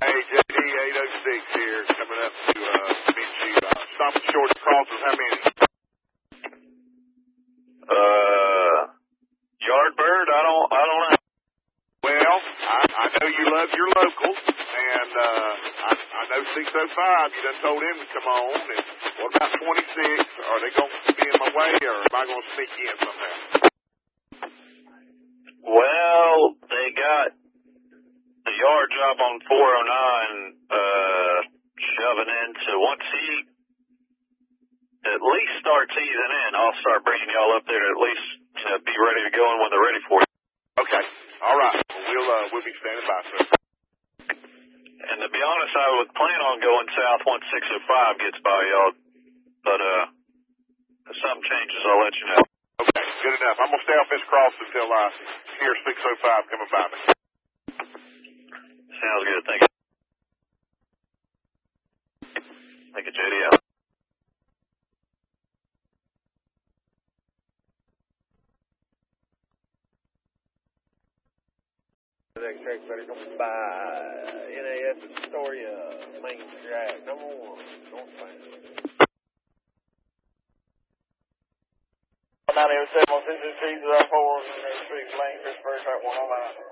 Hey, JD 806 here, coming up to meet you. Stopping short at Crossers. How many? Yardbird, I don't know. Well, I know you love your locals, and I know 605. You done told him to come on. And what about 26? Are they going to be in my way, or am I going to sneak in somehow? Well, they got the yard job on 409 shoving into once he at least starts easing in, I'll start bringing y'all up there to at least be ready to go in when they're ready for you. Okay. All right. We'll be standing by, sir. And to be honest, I would plan on going south once 605 gets by y'all, but if something changes, I'll let you know. Okay, good enough. I'm gonna stay off this cross until I hear 605 coming by me. Sounds good. Thank you. Thank you, JD. Out. The next track better come by NAS Astoria, main track, number 1, northbound. 907 on 6 Street, 4, Street Lane, Christopher, track 109.